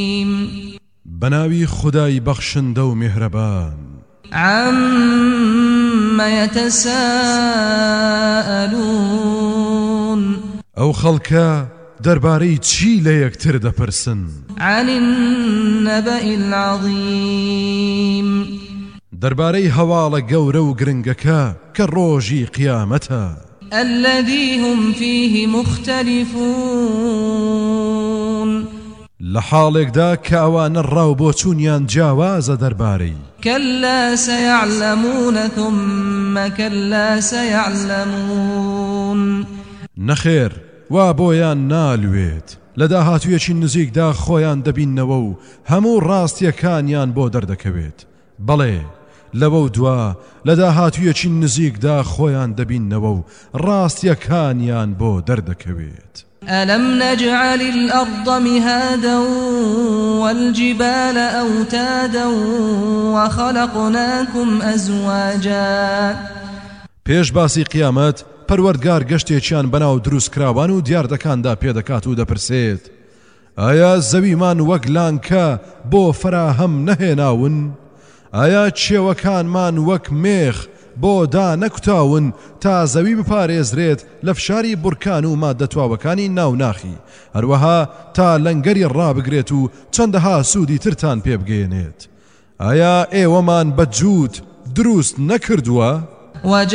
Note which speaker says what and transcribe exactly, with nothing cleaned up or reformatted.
Speaker 1: بناوي خداي بخشن دو مهربان
Speaker 2: عما يتساءلون
Speaker 1: او خلقا درباري چي ليكتر دپرسن
Speaker 2: عن النبأ العظيم
Speaker 1: درباري هوالا قورو گرنگكا كالروجي قيامتا
Speaker 2: الذي هم فيه مختلفون
Speaker 1: لحالك دا كأوان الراو بوچونيان جاواز درباري
Speaker 2: كلا سيعلمون ثم كلا سيعلمون
Speaker 1: نخير وابويان نالويت لدا هاتوية نزيك دا خويان دبين نوو همو راستيكانيان بو دردكويت بلي لبو دوا لدا هاتوية نزيك دا خويان دبين نوو راستيكانيان بو دردكويت
Speaker 2: ألم نجعل الأرض مهادا والجبال أوتادا وخلقناكم أزواجا
Speaker 1: پیش باسی قیامت پروردگار گشتێکیان بەناو دروست کراوان و دیاردەکاندا پێدەکات و دەپرسێت ئایا زەویمان وەک لانکە بۆ فراهەم نەهێناون؟ ئایا چێوەکانمان وەک مێخ بۆ دا نەکوتاون تا زەوی بپارێزرێت لە فشاری بورکان و مادەتواوەکانی ناوناخی هەروەها تا لەنگەری ڕابگرێت و چەندەها سوودی ترتان پێبگەێنێت؟ ئایا ئێوەمان بەجووت دروست نەکردووە؟